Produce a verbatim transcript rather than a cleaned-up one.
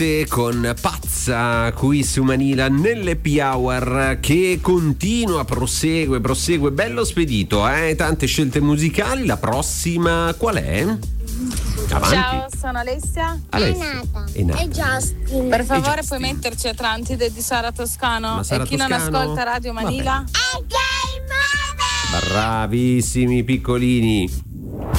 con Pazza qui su Manila nell'Happy Hour che continua, prosegue, prosegue, bello spedito, eh? Tante scelte musicali. La prossima qual è? Avanti. Ciao, sono Alessia. Alessia. È nata. È Justin. Per favore, Justin. puoi metterci Atlantide di Sara Toscano? Ma Sara e chi Toscano? non ascolta Radio Manila? È Game Over. Bravissimi piccolini.